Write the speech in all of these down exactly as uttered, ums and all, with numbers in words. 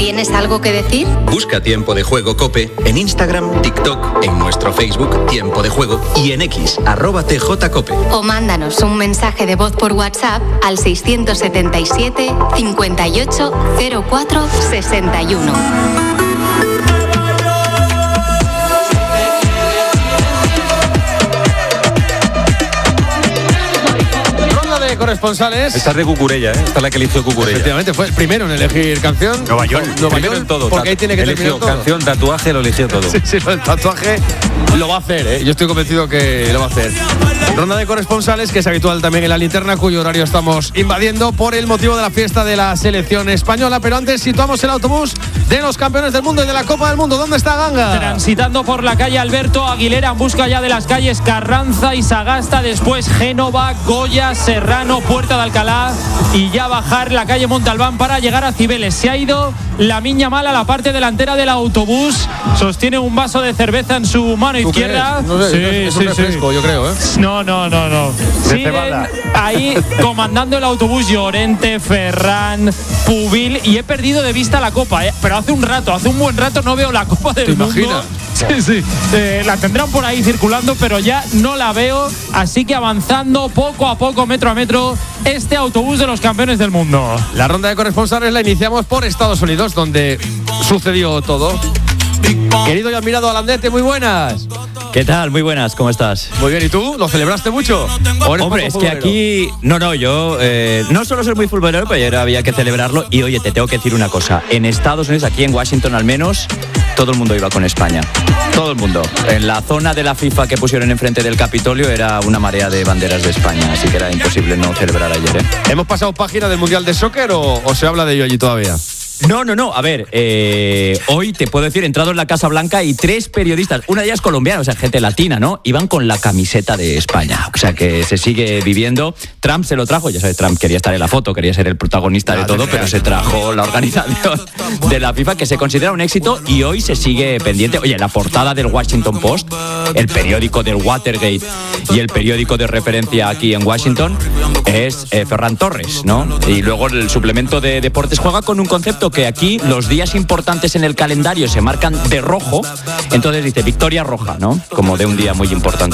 ¿Tienes algo que decir? Busca Tiempo de Juego COPE en Instagram, TikTok, en nuestro Facebook Tiempo de Juego y en X, arroba T J Cope. O mándanos un mensaje de voz por WhatsApp al seiscientos setenta y siete, cincuenta y ocho, cero cuatro, sesenta y uno. Corresponsales. Esta es de Cucurella, ¿eh? Esta es la que eligió Cucurella. Efectivamente, fue el primero en elegir canción. Nueva York. Nueva Primero York, en todo. porque ahí tiene que eligió terminar todo. Canción, tatuaje, lo eligió todo. Sí, sí, el tatuaje lo va a hacer, ¿eh? Yo estoy convencido que lo va a hacer. Ronda de corresponsales, que es habitual también en la linterna, cuyo horario estamos invadiendo por el motivo de la fiesta de la selección española. Pero antes situamos el autobús de los campeones del mundo y de la Copa del Mundo. ¿Dónde está Ganga? Transitando por la calle Alberto Aguilera en busca ya de las calles Carranza y Sagasta, después Génova, Goya, Serrano, Puerta de Alcalá y ya bajar la calle Montalbán para llegar a Cibeles. Se ha ido la Miña Mala a la parte delantera del autobús, sostiene un vaso de cerveza en su mano izquierda. No sé, sí, es un sí, refresco, sí. Yo creo, ¿eh? No, no, no, no. Siguen ahí comandando el autobús Llorente, Ferran, Pubil, y he perdido de vista la Copa, ¿eh? Pero hace un rato, hace un buen rato no veo la Copa del ¿Te Mundo. imaginas? Sí, sí. Eh, la tendrán por ahí circulando, pero ya no la veo. Así que avanzando poco a poco, metro a metro, este autobús de los campeones del mundo. La ronda de corresponsales la iniciamos por Estados Unidos, donde sucedió todo. Querido y admirado Alandete, muy buenas. ¿Qué tal? Muy buenas, ¿cómo estás? Muy bien, ¿y tú? ¿Lo celebraste mucho? Hombre, es que aquí... No, no, yo eh, no solo soy muy futbolero, pero ayer había que celebrarlo. Y oye, te tengo que decir una cosa. En Estados Unidos, aquí en Washington al menos, todo el mundo iba con España. Todo el mundo. En la zona de la FIFA que pusieron enfrente del Capitolio era una marea de banderas de España. Así que era imposible no celebrar ayer, ¿eh? ¿Hemos pasado página del Mundial de Soccer o, o se habla de ello allí todavía? No, no, no. A ver, eh, hoy te puedo decir, he entrado en la Casa Blanca y tres periodistas, una de ellas colombiana, o sea, gente latina, ¿no? Iban con la camiseta de España. O sea, que se sigue viviendo. Trump se lo trajo, ya sabes, Trump quería estar en la foto, quería ser el protagonista de todo, pero se trajo la organización de la FIFA, que se considera un éxito y hoy se sigue pendiente. Oye, la portada del Washington Post, el periódico del Watergate y el periódico de referencia aquí en Washington, es eh, Ferran Torres, ¿no? Y luego el suplemento de deportes juega con un concepto que aquí los días importantes en el calendario se marcan de rojo, entonces dice victoria roja, ¿no? Como de un día muy importante.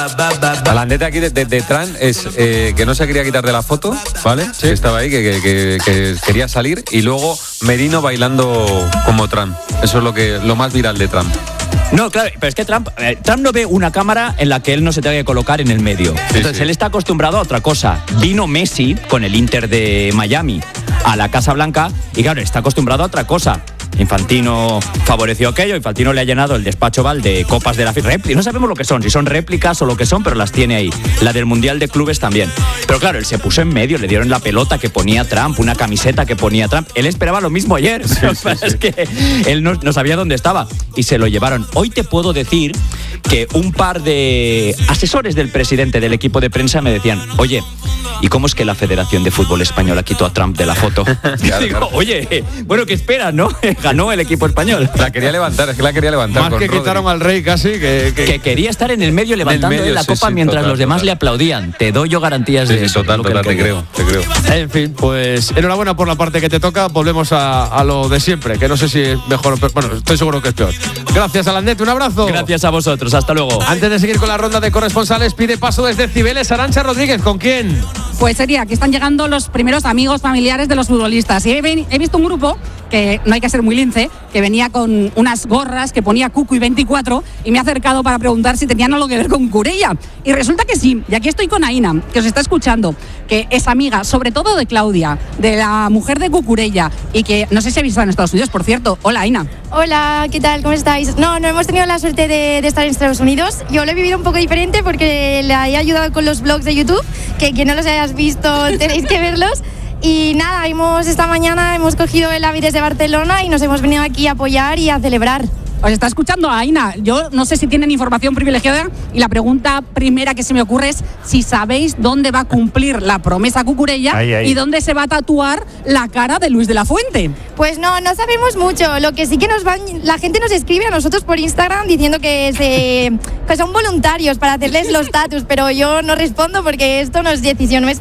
La landeta aquí de, de, de Trump es eh, que no se quería quitar de la foto, ¿vale? Sí. Que estaba ahí, que, que, que, que quería salir, y luego Merino bailando como Trump. Eso es lo que lo más viral de Trump. No, claro, pero es que Trump, eh, Trump no ve una cámara en la que él no se tenga que colocar en el medio. Sí, Entonces sí. Él está acostumbrado a otra cosa. Vino Messi con el Inter de Miami a la Casa Blanca y claro, está acostumbrado a otra cosa. Infantino favoreció aquello, Infantino le ha llenado el despacho Val de copas de la FIFA. No sabemos lo que son, si son réplicas o lo que son, pero las tiene ahí. La del Mundial de Clubes también. Pero claro, él se puso en medio, le dieron la pelota que ponía Trump, una camiseta que ponía Trump. Él esperaba lo mismo ayer, sí, sí, sí. Es que él no, no sabía dónde estaba y se lo llevaron. Hoy te puedo decir que un par de asesores del presidente del equipo de prensa me decían, oye, ¿y cómo es que la Federación de Fútbol Española quitó a Trump de la foto? Claro, digo, claro. Oye, bueno, ¿qué esperas, no? Ganó el equipo español. La quería levantar, es que la quería levantar. Más con que Rodri. Quitaron al rey casi. Que, que... que quería estar en el medio levantando el medio, la sí, copa sí, mientras total, los demás total. le aplaudían. Te doy yo garantías sí, de sí, eso. Total, total, te creo, te creo. En fin, pues enhorabuena por la parte que te toca. Volvemos a, a lo de siempre, que no sé si es mejor o peor. Bueno, estoy seguro que es peor. Gracias, Alandete, un abrazo. Gracias a vosotros, hasta luego. Antes de seguir con la ronda de corresponsales, pide paso desde Cibeles Arantxa Rodríguez. ¿Con quién? Pues sería que están llegando los primeros amigos familiares de los futbolistas. Y he, he visto un grupo, que no hay que ser muy lince, que venía con unas gorras que ponía Cucu y veinticuatro y me ha acercado para preguntar si tenían algo que ver con Cucurella. Y resulta que sí. Y aquí estoy con Aina, que os está escuchando, que es amiga, sobre todo de Claudia, de la mujer de Cucurella, y que no sé si habéis estado en Estados Unidos, por cierto. Hola, Aina. Hola, ¿qué tal? ¿Cómo estáis? No, no hemos tenido la suerte de, de estar en Estados Unidos. Yo lo he vivido un poco diferente porque le he ayudado con los vlogs de YouTube, que quien no los hayas visto tenéis que verlos. Y nada, hemos esta mañana hemos cogido el AVI desde Barcelona y nos hemos venido aquí a apoyar y a celebrar. Os está escuchando Aina. Yo no sé si tienen información privilegiada y la pregunta primera que se me ocurre es si sabéis dónde va a cumplir la promesa Cucurella ahí, ahí. y dónde se va a tatuar la cara de Luis de la Fuente. Pues no, no sabemos mucho. Lo que sí que nos van, la gente nos escribe a nosotros por Instagram diciendo que, se, que son voluntarios para hacerles los tatus, pero yo no respondo porque esto no es decisión nuestra.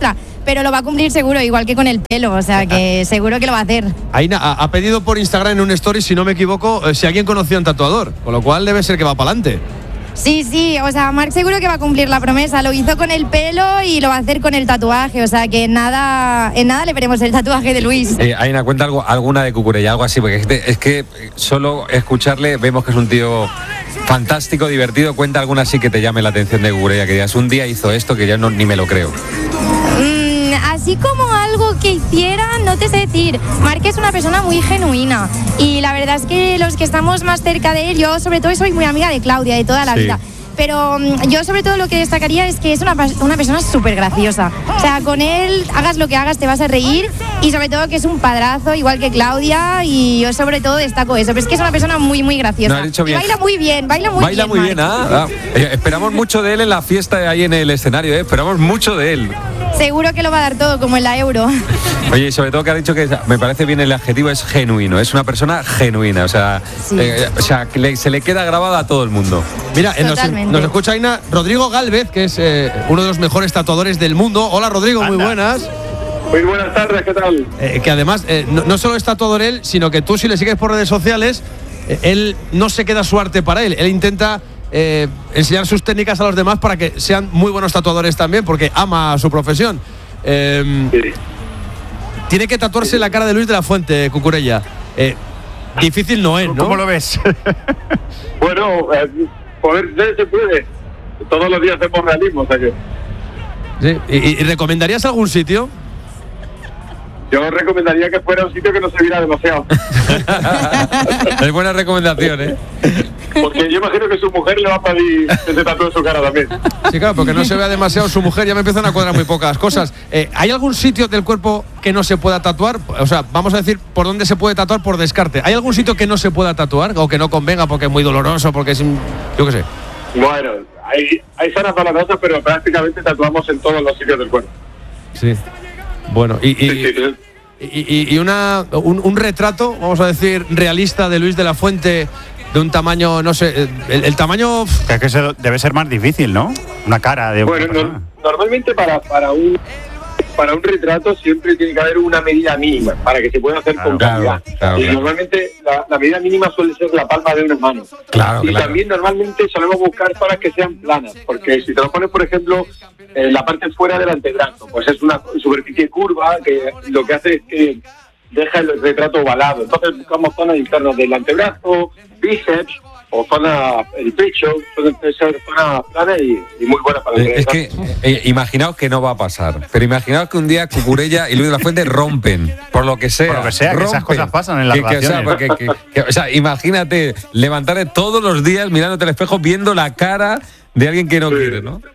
pero lo va a cumplir seguro, igual que con el pelo, o sea que seguro que lo va a hacer. Aina ha, ha pedido por Instagram en un story, si no me equivoco, eh, si alguien conocía un tatuador, con lo cual debe ser que va para adelante. Sí, sí, o sea, Marc seguro que va a cumplir la promesa, lo hizo con el pelo y lo va a hacer con el tatuaje, o sea que en nada, en nada le veremos el tatuaje de Luis. Eh, Aina, cuenta algo, alguna de Cucurella, algo así, porque es que, es que solo escucharle vemos que es un tío fantástico, divertido. Cuenta alguna así que te llame la atención de Cucurella, que digas, un día hizo esto que ya no, ni me lo creo. Mm, así como algo que hiciera, no te sé decir. Marc es una persona muy genuina y la verdad es que los que estamos más cerca de él, yo sobre todo soy muy amiga de Claudia de toda la Sí. vida. Pero um, yo sobre todo lo que destacaría es que es una, una persona súper graciosa. O sea, con él hagas lo que hagas te vas a reír y sobre todo que es un padrazo igual que Claudia y yo sobre todo destaco eso. Pero es que es una persona muy, muy graciosa. No, has dicho bien. Y baila muy bien, baila muy Baila bien. muy bien, Marc. ah, ah. Eh, esperamos mucho de él en la fiesta de ahí en el escenario, ¿eh? Esperamos mucho de él. Seguro que lo va a dar todo como en la Euro. Oye, y sobre todo que ha dicho que me parece bien el adjetivo, es genuino, es una persona genuina, o sea, Sí. eh, o sea que le- se le queda grabada a todo el mundo. Mira, eh, nos, Totalmente. nos escucha Aina Rodrigo Gálvez, que es eh, uno de los mejores tatuadores del mundo. Hola Rodrigo, muy buenas. Muy buenas tardes, ¿qué tal? Eh, que además eh, no, no solo es tatuador él, sino que tú si le sigues por redes sociales, eh, él no se queda su arte para él, él intenta eh, enseñar sus técnicas a los demás para que sean muy buenos tatuadores también, porque ama su profesión. Eh, Sí. Tiene que tatuarse la cara de Luis de la Fuente, Cucurella. Eh, difícil no es, ¿no? ¿Cómo lo ves? Bueno, eh, poder ser se puede. Todos los días hacemos realismo, o sea que Sí. ¿Y, y recomendarías algún sitio? yo recomendaría que fuera un sitio que no se viera demasiado. Es buena recomendación, ¿eh? Porque yo imagino que su mujer le va a pedir que se tatúe su cara también. Sí, claro, porque no se vea demasiado su mujer, ya me empiezan a cuadrar muy pocas cosas. Eh, ¿Hay algún sitio del cuerpo que no se pueda tatuar? O sea, vamos a decir por dónde se puede tatuar por descarte. ¿Hay algún sitio que no se pueda tatuar o que no convenga porque es muy doloroso, porque es, un- yo qué sé? Bueno, hay, hay zonas dolorosas, pero prácticamente tatuamos en todos los sitios del cuerpo. Sí. Bueno, y, y, Sí, sí, sí. y- y una, un, un retrato, vamos a decir, realista de Luis de la Fuente de un tamaño, no sé, el, el tamaño... Es que eso debe ser más difícil, ¿no? Una cara de una Bueno, persona. no- normalmente para, para un para un retrato siempre tiene que haber una medida mínima para que se pueda hacer con Claro, calidad. claro, y claro. normalmente la, la medida mínima suele ser la palma de una mano. Claro, y claro. también normalmente solemos buscar zonas que sean planas, porque si te lo pones, por ejemplo, en la parte fuera del antebrazo, pues es una superficie curva que lo que hace es que deja el retrato ovalado. Entonces buscamos zonas internas del antebrazo, bíceps o zona el pecho, suelen ser zonas planas y, y muy buenas para el Eh, Es que retrato. eh, imaginaos que no va a pasar, pero imaginaos que un día Cucurella y Luis de la Fuente rompen, por lo que sea. Por lo que sea, que esas rompen. cosas pasan en las Que- que, o sea, relaciones. porque- que- que- o sea, imagínate levantarte todos los días mirándote al espejo viendo la cara de alguien que no Sí. quiere, ¿no?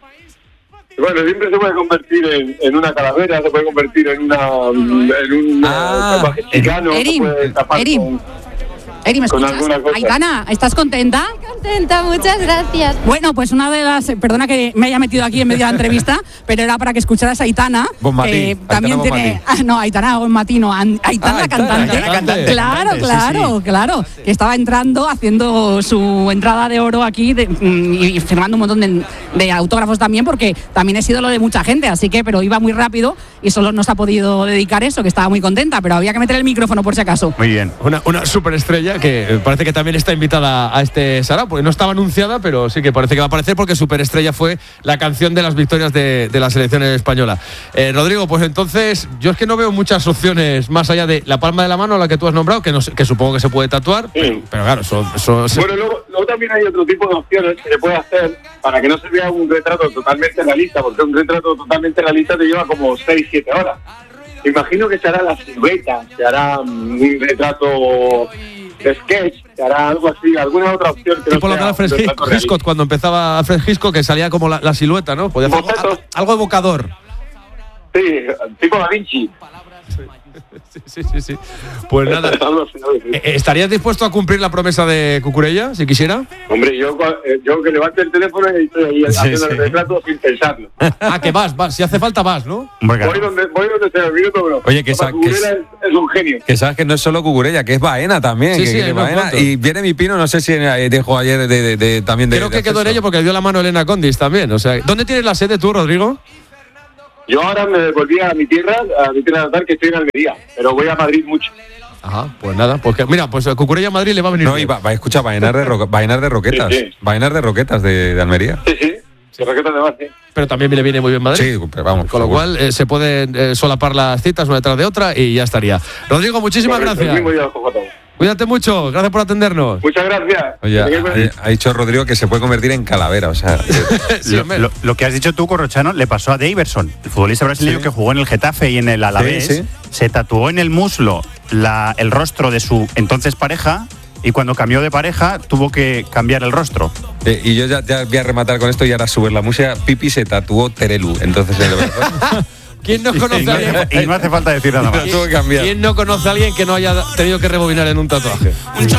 Bueno, siempre se puede convertir en, en una calavera, se puede convertir en una en un Ah, tatuaje chicano, se Erin, puede tapar Erin. con- Eri, ¿me Con escuchas? alguna cosa. Aitana, ¿estás contenta? Contenta, muchas gracias. Bueno, pues una de las, perdona que me haya metido aquí en medio de la entrevista, pero era para que escucharas a Aitana, Bonmatí, que Aitana también tiene, Bonmatí. ah, no, Aitana Bonmatí, no, An- Aitana, Ah, la Aitana, cantante. Aitana, cantante. Claro, Cantante, sí, claro, sí. claro, que estaba entrando, haciendo su entrada de oro aquí de- mm, y firmando un montón de, de autógrafos también, porque también he sido lo de mucha gente, así que, pero iba muy rápido y solo nos ha podido dedicar eso, que estaba muy contenta, pero había que meter el micrófono por si acaso. Muy bien. Una, una superestrella que eh, parece que también está invitada a este Sarao, porque no estaba anunciada, pero sí que parece que va a aparecer porque superestrella fue la canción de las victorias de, de la selección española. Eh, Rodrigo, pues entonces yo es que no veo muchas opciones más allá de la palma de la mano, la que tú has nombrado, que, no sé- que supongo que se puede tatuar, pero, pero claro, eso... eso se- Bueno, luego, luego también hay otro tipo de opciones que se puede hacer para que no se vea un retrato totalmente realista, porque un retrato totalmente realista te lleva como seis siete horas. Imagino que se hará la silueta, se hará mm, un retrato de sketch, se hará algo así, alguna otra opción que tipo no lo que sea era Alfred un retrato Hitchcock, realista. cuando empezaba Alfred Hitchcock, que salía como la, la silueta, ¿no? Podía hacer algo, Bocetos. algo evocador. Sí, tipo Da Vinci. Sí, sí, sí, sí. Pues nada, Algo así, algo así. eh, ¿estarías dispuesto a cumplir la promesa de Cucurella, si quisiera? Hombre, yo, eh, yo que levante el teléfono y estoy ahí Sí, haciendo sí. el retrato sin pensarlo. Ah, que vas, vas, si hace falta vas, ¿no? Hombre, claro. Voy donde, voy donde sea, miro todo. Oye, que sa- que es, es un genio. Que sabes que no es solo Cucurella, que es Baena también. Sí, que, sí, que hay unos Baena. cuantos. Y Jeremy Pino, no sé si eh, dejó ayer de, de- de- también de. Creo de que quedó en acceso. ello porque le dio la mano a Elena Condis también. O sea, ¿dónde tienes la sede tú, Rodrigo? Yo ahora me volví a mi tierra, a mi tierra natal, que estoy en Almería, pero voy a Madrid mucho. Ajá, pues nada, pues que, mira, pues Cucurella a Madrid le va a venir. No, y va, va escucha, va a llenar de, ro, va a llenar de roquetas. Sí, sí. Va a llenar de roquetas de, de Almería. Sí, sí, sí, roquetas de más, sí. Pero también le viene muy bien Madrid. Sí, pero vamos. Con lo cual eh, se pueden eh, solapar las citas una detrás de otra y ya estaría. Rodrigo, muchísimas Correcto, gracias. Muy bien, Cuídate mucho, gracias por atendernos. Muchas gracias. Oye, ha, ha dicho Rodrigo que se puede convertir en calavera, o sea. sí, lo, lo, lo que has dicho tú, Corrochano, le pasó a Daverson, el futbolista brasileño sí. que jugó en el Getafe y en el Alavés. Sí, sí. Se tatuó en el muslo la, el rostro de su entonces pareja y cuando cambió de pareja tuvo que cambiar el rostro. Eh, y yo ya, ya voy a rematar con esto y ahora subir la música. Pipi se tatuó Terelu, entonces en el brazo. ¿Quién no conoce a alguien? Y no hace falta decir nada más. ¿Quién no conoce a alguien que no haya tenido que rebobinar en un tatuaje?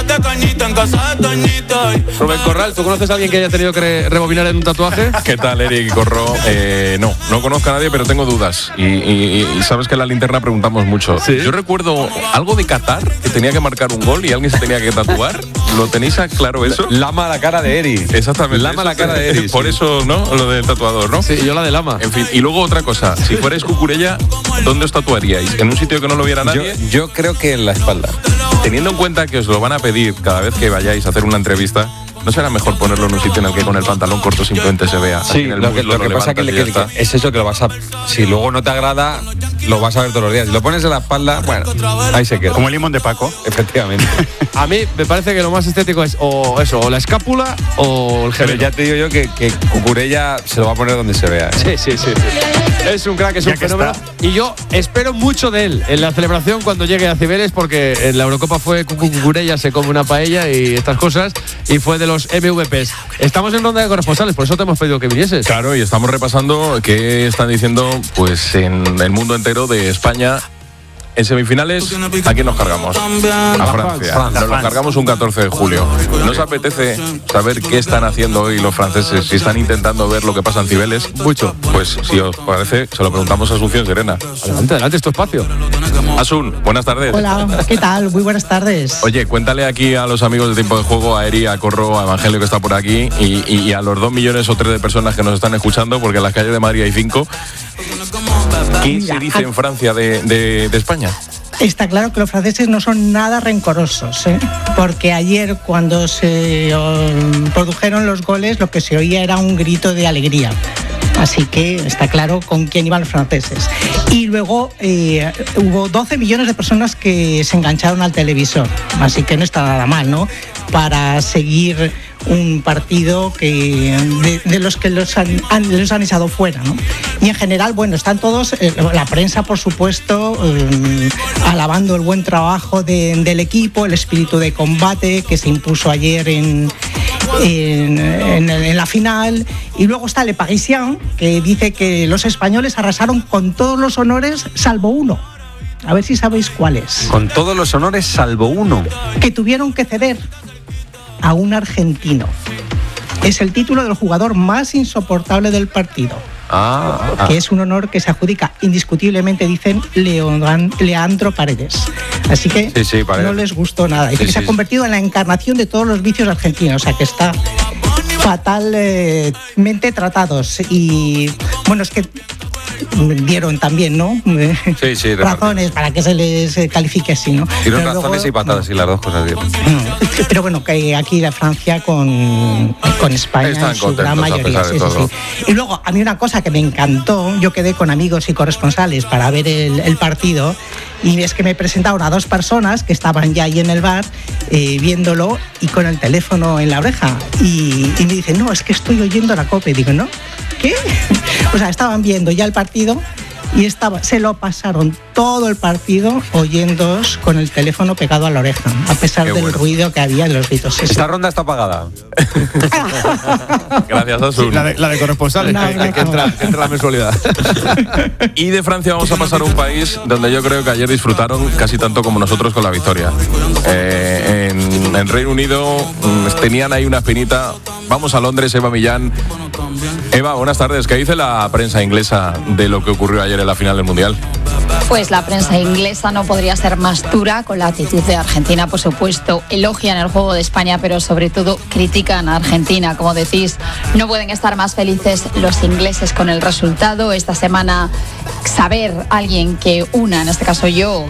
Rubén Corral, ¿tú conoces a alguien que haya tenido que re rebobinar en un tatuaje? ¿Qué tal, Eric Corro? Eh, no, no conozco a nadie, pero tengo dudas. Y, y, y sabes que en la linterna preguntamos mucho. ¿Sí? Yo recuerdo algo de Qatar, que tenía que marcar un gol y alguien se tenía que tatuar. ¿Lo tenéis claro eso? Lama la cara de Eric. Exactamente. Lama la cara de Eric. Por eso, ¿no? Lo del tatuador, ¿no? Sí, yo la de Lama. En fin, y luego otra cosa. Si fuerais Cucurella, ¿dónde os tatuaríais? ¿En un sitio que no lo viera nadie? Yo, yo creo que en la espalda. Teniendo en cuenta que os lo van a pedir cada vez que vayáis a hacer una entrevista, ¿no será mejor ponerlo en un sitio en el que con el pantalón corto simplemente se vea? Sí, en el lo que, lo lo que pasa que, que, que es eso que lo vas a... Si luego no te agrada, lo vas a ver todos los días. Si lo pones en la espalda, bueno, ahí se queda. Como el limón de Paco. Efectivamente. A mí me parece que lo más estético es o eso, o la escápula o el gemelo. Pero ya te digo yo que, que Cucurella se lo va a poner donde se vea. Sí, ¿eh? sí, sí, sí. Es un crack, es ya un fenómeno. Está. Y yo espero mucho de él en la celebración cuando llegue a Cibeles, porque en la Eurocopa fue Cucurella, se come una paella y estas cosas, y fue de los M V Pes. Estamos en ronda de corresponsales, por eso te hemos pedido que vinieses. Claro, y estamos repasando qué están diciendo pues en el mundo entero de España. En semifinales, ¿a quién nos cargamos? A Francia. Nos lo cargamos un catorce de julio. ¿Nos apetece saber qué están haciendo hoy los franceses? Si están intentando ver lo que pasa en Cibeles. Mucho. Pues si os parece, se lo preguntamos a Asunción Serena. Adelante, adelante, es tu espacio. Asun, buenas tardes. Hola, ¿qué tal? Muy buenas tardes. Oye, cuéntale aquí a los amigos de Tiempo de Juego, a Eri, a Corro, a Evangelio que está por aquí y, y, y a los dos millones o tres de personas que nos están escuchando, porque en las calles de Madrid hay cinco. ¿Qué Mira, se dice en Francia de, de, de España? Está claro que los franceses no son nada rencorosos, ¿eh? Porque ayer cuando se um, produjeron los goles lo que se oía era un grito de alegría. Así que está claro con quién iban los franceses. Y luego eh, hubo doce millones de personas que se engancharon al televisor. Así que no está nada mal, ¿no? Para seguir un partido que de, de los que los han, han, los han echado fuera, ¿no? Y en general, bueno, están todos, eh, la prensa, por supuesto, eh, alabando el buen trabajo de, del equipo, el espíritu de combate que se impuso ayer en, en, en, en la final. Y luego está Le Parisien, que dice que los españoles arrasaron con todos los honores, salvo uno. A ver si sabéis cuál es. Con todos los honores, salvo uno. Que tuvieron que ceder a un argentino. Es el título del jugador más insoportable del partido. Ah, ah. Que es un honor que se adjudica indiscutiblemente, dicen, Leandro Paredes. Así que sí, sí, no les gustó nada. Dice sí, que sí, se ha convertido en la encarnación de todos los vicios argentinos. O sea, que está fatalmente tratados. Y bueno, es que dieron también, ¿no? Sí, sí, razones para que se les califique así, ¿no? Dieron razones luego, y patadas, y las dos cosas dieron. Pero bueno, que aquí la Francia con, con España están en su gran mayoría. Sí, sí, sí. Y luego, a mí una cosa que me encantó, yo quedé con amigos y corresponsales para ver el, el partido, y es que me presentaron a dos personas que estaban ya ahí en el bar eh, viéndolo y con el teléfono en la oreja. Y, y me dicen, no, es que estoy oyendo la COPE. Y digo, ¿no? ¿Qué? O sea, estaban viendo ya el partido y estaba, se lo pasaron todo el partido oyéndoos con el teléfono pegado a la oreja, a pesar Qué del bueno. ruido que había en los gritos. Esta sí. ronda está apagada. Gracias, Asun. Sí, la, de, la de corresponsales, No, que, no, que, entra, que entra la mensualidad. Y de Francia vamos a pasar a un país donde yo creo que ayer disfrutaron casi tanto como nosotros con la victoria. Eh, en, en Reino Unido mmm, tenían ahí una espinita. Vamos a Londres, Eva Millán. Eva, buenas tardes. ¿Qué dice la prensa inglesa de lo que ocurrió ayer en la final del Mundial? Pues la prensa inglesa no podría ser más dura con la actitud de Argentina, por supuesto. Elogian el juego de España, pero sobre todo critican a Argentina. Como decís, no pueden estar más felices los ingleses con el resultado. Esta semana, saber alguien que una, en este caso yo,